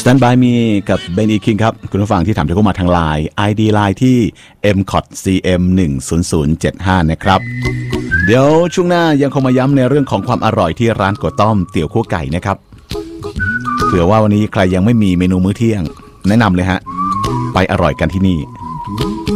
Stand by me กับเบนอีคิงครับคุณผู้ฟังที่ถามเข้ามาทางไลน์ ID ไลน์ที่ mcotcm10075 นะครับเดี๋ยวช่วงหน้ายังคงมาย้ำในเรื่องของความอร่อยที่ร้านก๋วยต้อมเตี๋ยวคั่วไก่นะครับเผื่อว่าวันนี้ใครยังไม่มีเมนูมื้อเที่ยงแนะนำเลยฮะไปอร่อยกันที่นี่